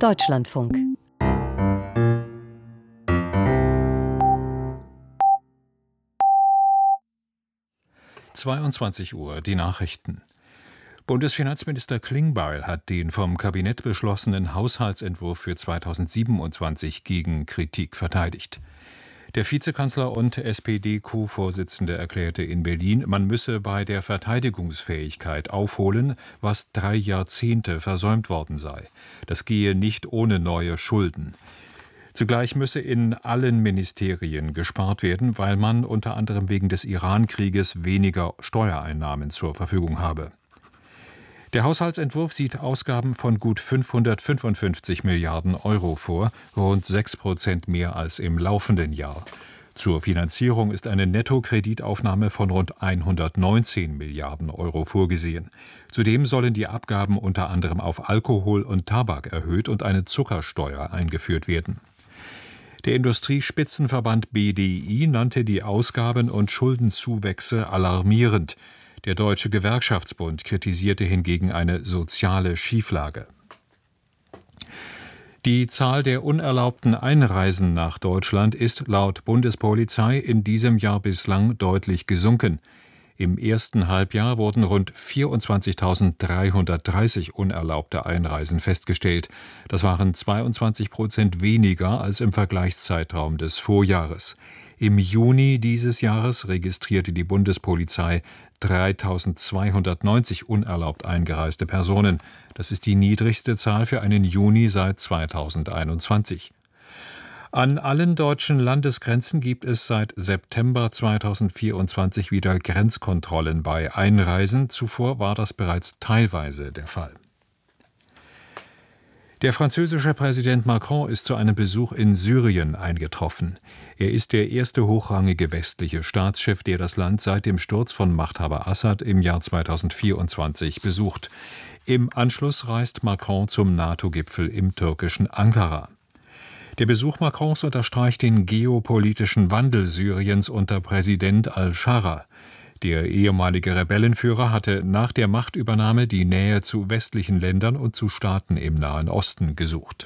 Deutschlandfunk. Uhr, die Nachrichten. Bundesfinanzminister Klingbeil hat den vom Kabinett beschlossenen Haushaltsentwurf für 2027 gegen Kritik verteidigt. Der Vizekanzler und SPD-Co-Vorsitzende erklärte in Berlin, man müsse bei der Verteidigungsfähigkeit aufholen, was 3 Jahrzehnte versäumt worden sei. Das gehe nicht ohne neue Schulden. Zugleich müsse in allen Ministerien gespart werden, weil man unter anderem wegen des Iran-Krieges weniger Steuereinnahmen zur Verfügung habe. Der Haushaltsentwurf sieht Ausgaben von gut 555 Milliarden Euro vor, rund 6% mehr als im laufenden Jahr. Zur Finanzierung ist eine Nettokreditaufnahme von rund 119 Milliarden Euro vorgesehen. Zudem sollen die Abgaben unter anderem auf Alkohol und Tabak erhöht und eine Zuckersteuer eingeführt werden. Der Industriespitzenverband BDI nannte die Ausgaben- und Schuldenzuwächse alarmierend. Der Deutsche Gewerkschaftsbund kritisierte hingegen eine soziale Schieflage. Die Zahl der unerlaubten Einreisen nach Deutschland ist laut Bundespolizei in diesem Jahr bislang deutlich gesunken. Im ersten Halbjahr wurden rund 24.330 unerlaubte Einreisen festgestellt. Das waren 22% weniger als im Vergleichszeitraum des Vorjahres. Im Juni dieses Jahres registrierte die Bundespolizei 3.290 unerlaubt eingereiste Personen. Das ist die niedrigste Zahl für einen Juni seit 2021. An allen deutschen Landesgrenzen gibt es seit September 2024 wieder Grenzkontrollen bei Einreisen. Zuvor war das bereits teilweise der Fall. Der französische Präsident Macron ist zu einem Besuch in Syrien eingetroffen. Er ist der erste hochrangige westliche Staatschef, der das Land seit dem Sturz von Machthaber Assad im Jahr 2024 besucht. Im Anschluss reist Macron zum NATO-Gipfel im türkischen Ankara. Der Besuch Macrons unterstreicht den geopolitischen Wandel Syriens unter Präsident al-Scharra. Der ehemalige Rebellenführer hatte nach der Machtübernahme die Nähe zu westlichen Ländern und zu Staaten im Nahen Osten gesucht.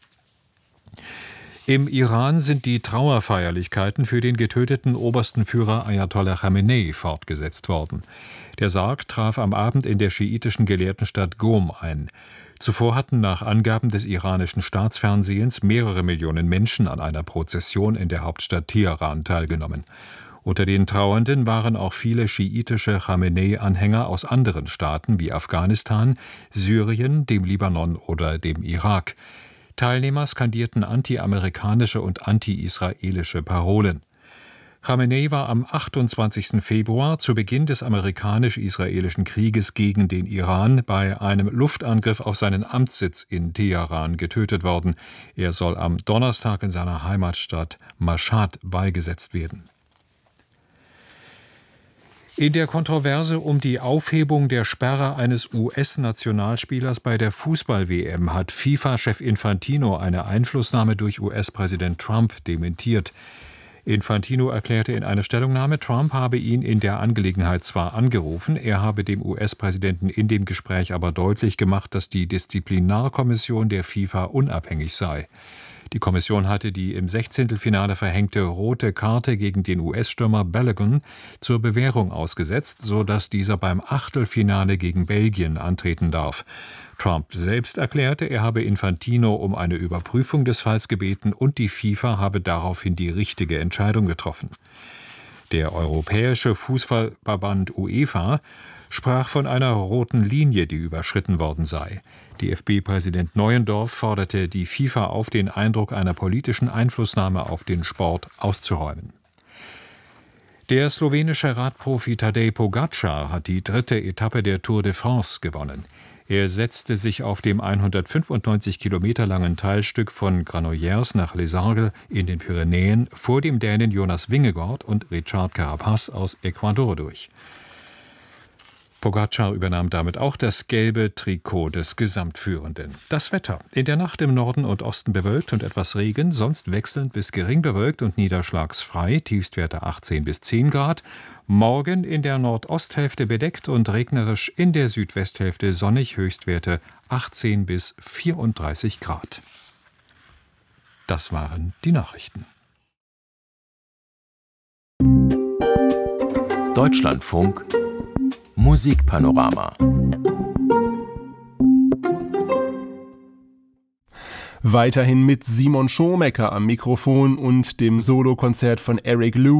Im Iran sind die Trauerfeierlichkeiten für den getöteten obersten Führer Ayatollah Khamenei fortgesetzt worden. Der Sarg traf am Abend in der schiitischen Gelehrtenstadt Qom ein. Zuvor hatten nach Angaben des iranischen Staatsfernsehens mehrere Millionen Menschen an einer Prozession in der Hauptstadt Teheran teilgenommen. Unter den Trauernden waren auch viele schiitische Khamenei-Anhänger aus anderen Staaten wie Afghanistan, Syrien, dem Libanon oder dem Irak. Teilnehmer skandierten anti-amerikanische und anti-israelische Parolen. Khamenei war am 28. Februar zu Beginn des amerikanisch-israelischen Krieges gegen den Iran bei einem Luftangriff auf seinen Amtssitz in Teheran getötet worden. Er soll am Donnerstag in seiner Heimatstadt Mashhad beigesetzt werden. In der Kontroverse um die Aufhebung der Sperre eines US-Nationalspielers bei der Fußball-WM hat FIFA-Chef Infantino eine Einflussnahme durch US-Präsident Trump dementiert. Infantino erklärte in einer Stellungnahme, Trump habe ihn in der Angelegenheit zwar angerufen, er habe dem US-Präsidenten in dem Gespräch aber deutlich gemacht, dass die Disziplinarkommission der FIFA unabhängig sei. Die Kommission hatte die im Sechzehntelfinale verhängte rote Karte gegen den US-Stürmer Balogun zur Bewährung ausgesetzt, sodass dieser beim Achtelfinale gegen Belgien antreten darf. Trump selbst erklärte, er habe Infantino um eine Überprüfung des Falls gebeten und die FIFA habe daraufhin die richtige Entscheidung getroffen. Der Europäische Fußballverband UEFA sprach von einer roten Linie, die überschritten worden sei. DFB-Präsident Neuendorf forderte die FIFA auf, den Eindruck einer politischen Einflussnahme auf den Sport auszuräumen. Der slowenische Radprofi Tadej Pogačar hat die 3. Etappe der Tour de France gewonnen. Er setzte sich auf dem 195 Kilometer langen Teilstück von Granollers nach Les Arges in den Pyrenäen vor dem Dänen Jonas Vingegaard und Richard Carapaz aus Ecuador durch. Pogacar übernahm damit auch das gelbe Trikot des Gesamtführenden. Das Wetter: In der Nacht im Norden und Osten bewölkt und etwas Regen, sonst wechselnd bis gering bewölkt und niederschlagsfrei, Tiefstwerte 18 bis 10 Grad. Morgen in der Nordosthälfte bedeckt und regnerisch, in der Südwesthälfte sonnig, Höchstwerte 18 bis 34 Grad. Das waren die Nachrichten. Deutschlandfunk Musikpanorama. Weiterhin mit Simon Schomecker am Mikrofon und dem Solokonzert von Eric Liu